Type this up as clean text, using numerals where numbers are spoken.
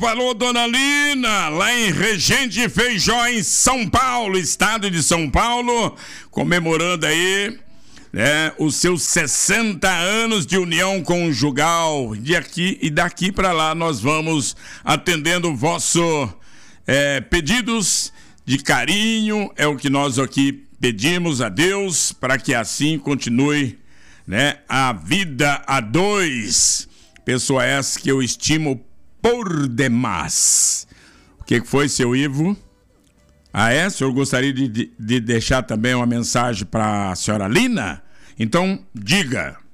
alô, dona Lina, lá em Regente Feijó, em São Paulo, estado de São Paulo, comemorando aí, né, os seus 60 anos de união conjugal. E daqui para lá nós vamos atendendo o vosso pedidos de carinho, é o que nós aqui pedimos a Deus, para que assim continue, né, a vida a dois. Pessoa essa que eu estimo por demais. O que foi, seu Ivo? O senhor gostaria de deixar também uma mensagem para a senhora Lina? Então, diga.